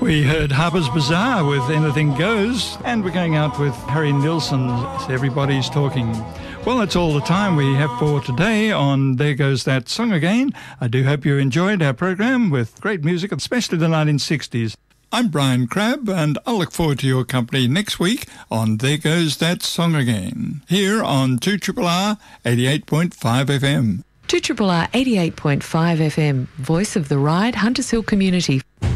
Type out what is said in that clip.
We heard Harper's Bazaar with Anything Goes, and we're going out with Harry Nilsson's Everybody's Talking. Well, that's all the time we have for today on There Goes That Song Again. I do hope you enjoyed our program with great music, especially the 1960s. I'm Brian Crabb, and I'll look forward to your company next week on There Goes That Song Again, here on 2RRR 88.5 FM. 2RRR 88.5 FM, Voice of the Ride, Hunters Hill Community.